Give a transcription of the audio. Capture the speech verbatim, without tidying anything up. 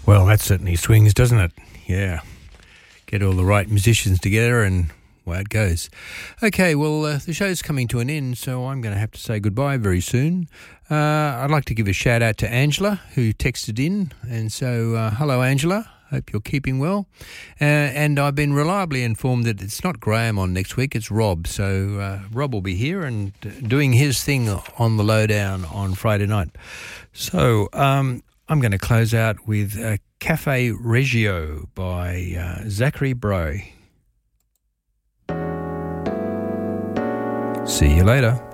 Well, that certainly swings, doesn't it? Yeah. Get all the right musicians together and away it goes. Okay, well, uh, the show's coming to an end, so I'm going to have to say goodbye very soon. Uh, I'd like to give a shout out to Angela, who texted in. And so, uh, hello, Angela. Hope you're keeping well. Uh, and I've been reliably informed that it's not Graham on next week, it's Rob. So uh, Rob will be here and doing his thing on the lowdown on Friday night. So um, I'm going to close out with uh, Cafe Reggio by uh, Zachary Bray. See you later.